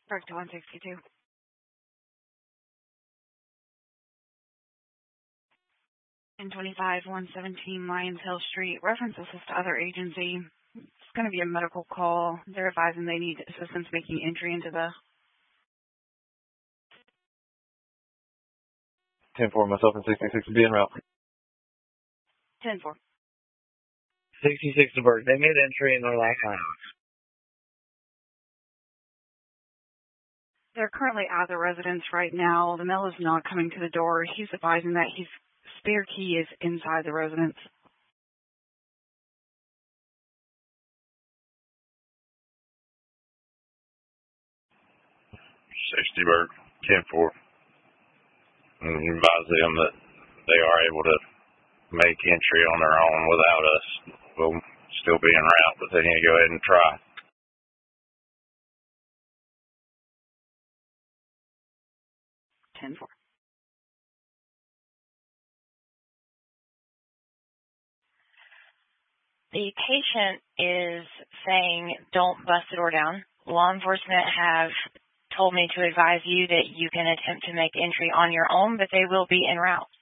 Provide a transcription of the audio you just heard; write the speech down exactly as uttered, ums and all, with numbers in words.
Correct, one sixty-two. In twenty-five, one seventeen Lions Hill Street. References this to other agency. It's going to be a medical call. They're advising they need assistance making entry into the... ten four, myself and sixty-six will be en route. ten four. sixty-six to Burke. They made entry in their last night. They're currently at the residence right now. The mail is not coming to the door. He's advising that his spare key is inside the residence. sixty Burke, ten four. And advise them that they are able to make entry on their own without us. We'll still be en route, but they need to go ahead and try. ten four. The patient is saying, don't bust the door down. Law enforcement have told me to advise you that you can attempt to make entry on your own, but they will be en route.